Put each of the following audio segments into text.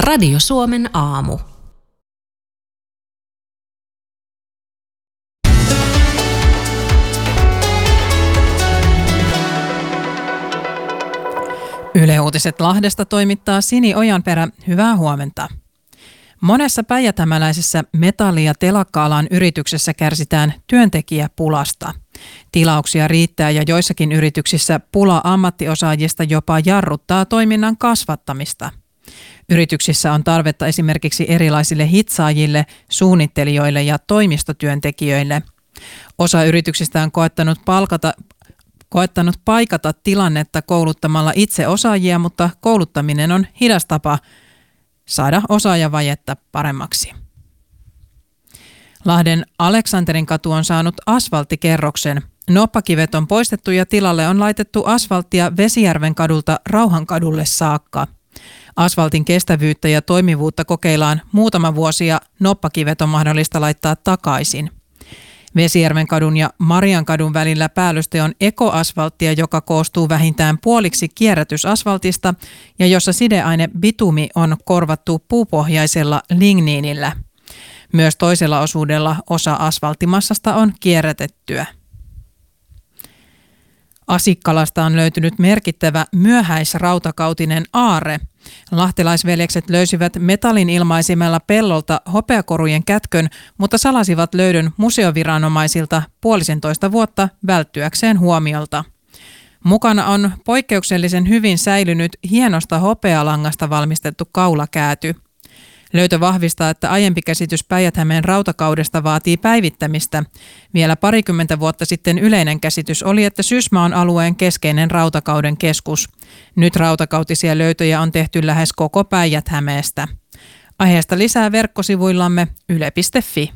Radio Suomen aamu. Yle Uutiset Lahdesta toimittaa Sini Ojanperä. Hyvää huomenta. Monessa päijäthämäläisessä metalli- ja telakka-alan yrityksessä kärsitään työntekijäpulasta. Tilauksia riittää ja joissakin yrityksissä pula ammattiosaajista jopa jarruttaa toiminnan kasvattamista. Yrityksissä on tarvetta esimerkiksi erilaisille hitsaajille, suunnittelijoille ja toimistotyöntekijöille. Osa yrityksistä on koettanut paikata tilannetta kouluttamalla itse osaajia, mutta kouluttaminen on hidas tapa saada osaajavajetta paremmaksi. Lahden Aleksanterin katu on saanut asfalttikerroksen. Noppakivet on poistettu ja tilalle on laitettu asfalttia Vesijärven kadulta Rauhankadulle saakka. Asfaltin kestävyyttä ja toimivuutta kokeillaan muutama vuosi ja noppakivet on mahdollista laittaa takaisin. Vesijärven kadun ja Mariankadun välillä päällyste on ekoasfalttia, joka koostuu vähintään puoliksi kierrätysasfaltista ja jossa sideaine bitumi on korvattu puupohjaisella ligniinillä. Myös toisella osuudella osa asfalttimassasta on kierrätettyä. Asikkalasta on löytynyt merkittävä myöhäisrautakautinen aarre. Lahtelaisveljekset löysivät metallin ilmaisimella pellolta hopeakorujen kätkön, mutta salasivat löydön museoviranomaisilta 1,5 vuotta välttyäkseen huomiolta. Mukana on poikkeuksellisen hyvin säilynyt hienosta hopealangasta valmistettu kaulakääty. Löytö vahvistaa, että aiempi käsitys Päijät-Hämeen rautakaudesta vaatii päivittämistä. Vielä parikymmentä vuotta sitten yleinen käsitys oli, että Sysmä on alueen keskeinen rautakauden keskus. Nyt rautakautisia löytöjä on tehty lähes koko Päijät-Hämeestä. Aiheesta lisää verkkosivuillamme yle.fi.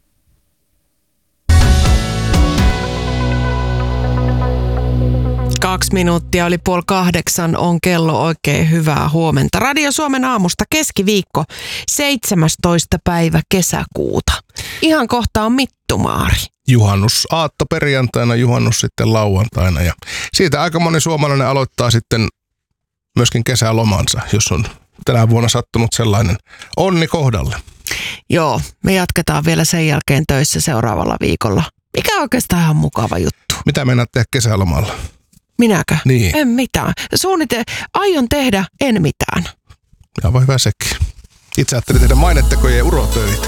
Kaksi minuuttia oli 7:30 on kello. Oikein hyvää huomenta. Radio Suomen aamusta keskiviikko 17. päivä kesäkuuta. Ihan kohta on mittumaari. Juhannus aatto perjantaina, juhannus sitten lauantaina ja siitä aika moni suomalainen aloittaa sitten myöskin kesälomansa, jos on tänä vuonna sattunut sellainen onni kohdalle. Joo, me jatketaan vielä sen jälkeen töissä seuraavalla viikolla. Mikä on oikeastaan ihan mukava juttu. Mitä meinaat tehdä kesälomalla? Minäkö? Niin. En mitään. Aion tehdä, en mitään. Ja voi hyvä sekin. Itse ajattelin tehdä mainetekoja ja urotöitä.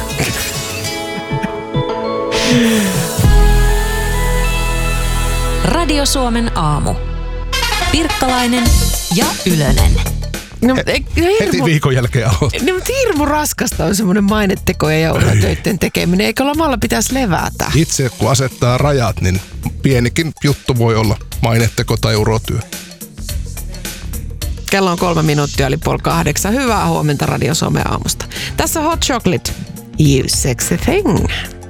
Radio Suomen aamu. Pirkkalainen ja Ylönen. No, Heti viikon jälkeen aloittaa. No, mutta hirmu raskasta on semmoinen mainetekoja ja urotöiden tekeminen. Eikö lomalla pitäisi levätä? Itse kun asettaa rajat, niin pienikin juttu voi olla maineteko tai urotyö. Kello on 3 minuuttia, oli 7:30. Hyvää huomenta Radio Suomen aamusta. Tässä Hot Chocolate. You sexy thing.